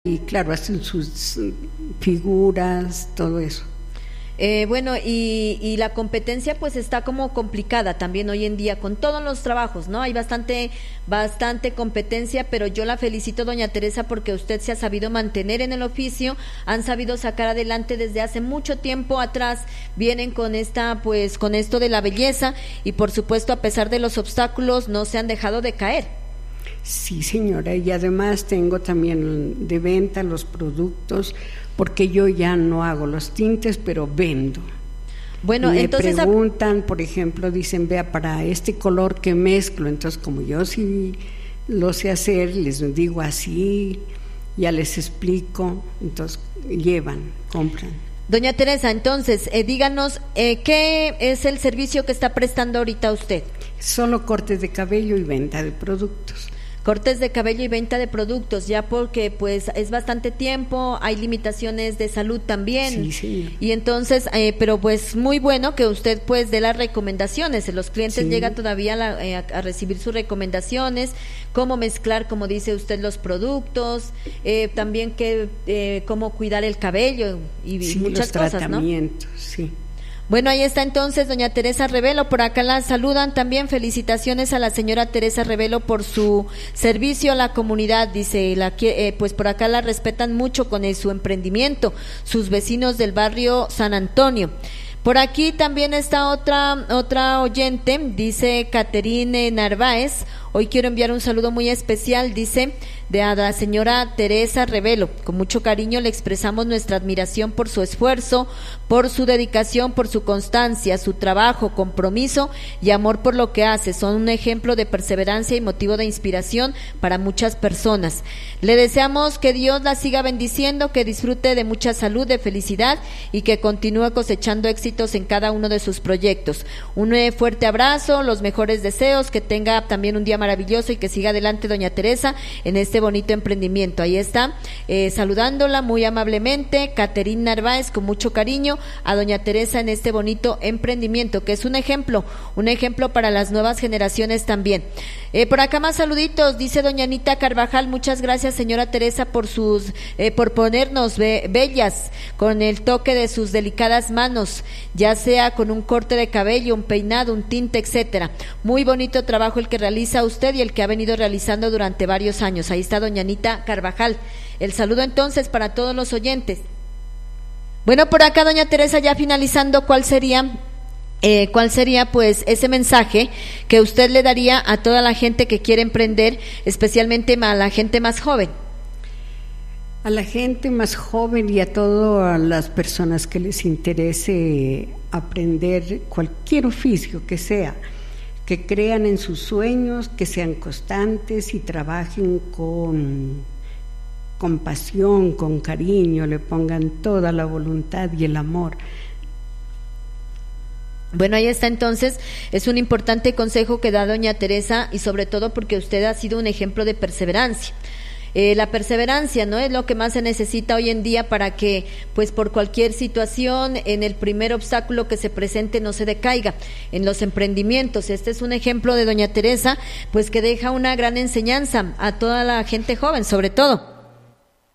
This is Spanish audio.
y claro, hacen sus figuras, todo eso. Bueno, y la competencia pues está como complicada también hoy en día con todos los trabajos, ¿no? Hay bastante competencia, pero yo la felicito, doña Teresa, porque usted se ha sabido mantener en el oficio, han sabido sacar adelante desde hace mucho tiempo atrás, vienen con con esto de la belleza y por supuesto a pesar de los obstáculos no se han dejado de caer. Sí, señora, y además tengo también de venta los productos, porque yo ya no hago los tintes, pero vendo. Bueno, me entonces preguntan, por ejemplo, dicen, vea, para este color que mezclo, entonces como yo sí lo sé hacer, les digo así, ya les explico, entonces compran. Doña Teresa, entonces, díganos, ¿qué es el servicio que está prestando ahorita usted? Solo cortes de cabello y venta de productos. Cortes de cabello y venta de productos, ya porque pues es bastante tiempo, hay limitaciones de salud también. Sí. Y entonces, pero pues muy bueno que usted pues dé las recomendaciones, los clientes llegan todavía a recibir sus recomendaciones, cómo mezclar, como dice usted, los productos, también cómo cuidar el cabello y muchas cosas, ¿no? Tratamientos, sí. Bueno, ahí está entonces doña Teresa Revelo, por acá la saludan también, felicitaciones a la señora Teresa Revelo por su servicio a la comunidad, dice, pues por acá la respetan mucho con su emprendimiento, sus vecinos del barrio San Antonio. Por aquí también está otra oyente, dice Caterine Narváez, hoy quiero enviar un saludo muy especial, dice, a la señora Teresa Revelo. Con mucho cariño le expresamos nuestra admiración por su esfuerzo, por su dedicación, por su constancia, su trabajo, compromiso y amor por lo que hace. Son un ejemplo de perseverancia y motivo de inspiración para muchas personas. Le deseamos que Dios la siga bendiciendo, que disfrute de mucha salud, de felicidad y que continúe cosechando éxitos en cada uno de sus proyectos. Un fuerte abrazo, los mejores deseos, que tenga también un día maravilloso y que siga adelante doña Teresa en este bonito emprendimiento. Ahí está, saludándola muy amablemente, Caterine Narváez, con mucho cariño a doña Teresa en este bonito emprendimiento, que es un ejemplo para las nuevas generaciones también. Por acá más saluditos, dice doña Anita Carvajal, muchas gracias señora Teresa por ponernos bellas con el toque de sus delicadas manos, ya sea con un corte de cabello, un peinado, un tinte, etcétera. Muy bonito trabajo el que realiza usted y el que ha venido realizando durante varios años. Ahí está doña Anita Carvajal. El saludo entonces para todos los oyentes. Bueno, por acá doña Teresa, ya finalizando, ¿cuál sería pues ese mensaje que usted le daría a toda la gente que quiere emprender, especialmente a la gente más joven? A la gente más joven y a todas las personas que les interese aprender cualquier oficio que sea, que crean en sus sueños, que sean constantes y trabajen con pasión, con cariño, le pongan toda la voluntad y el amor. Bueno, ahí está entonces, es un importante consejo que da doña Teresa y sobre todo porque usted ha sido un ejemplo de perseverancia. La perseverancia, ¿no?, es lo que más se necesita hoy en día para que, pues por cualquier situación, en el primer obstáculo que se presente no se decaiga en los emprendimientos. Este es un ejemplo de doña Teresa, pues que deja una gran enseñanza a toda la gente joven, sobre todo.